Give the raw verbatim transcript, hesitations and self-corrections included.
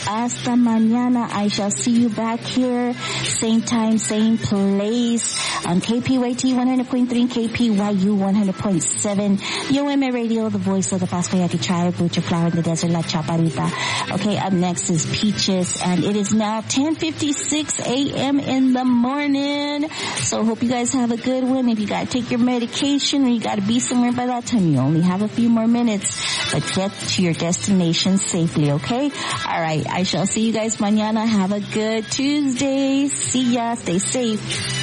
Hasta mañana. I shall see you back here, same time, same place, on K P Y T one hundred point three and K P Y U one hundred point seven. U M A Radio, the voice of the Pascua-Yaqui tribe, Butcher Flower in the Desert, La Chaparita. Okay, up next is Peaches, and it is now ten fifty-six a.m. in the morning. So hope you guys have a good one. If you gotta take your medication or you gotta be somewhere by that time, you only have a few more minutes, but get to your destination safely, okay? Alright, I shall see you guys mañana. Have a good Tuesday. See ya. Stay safe.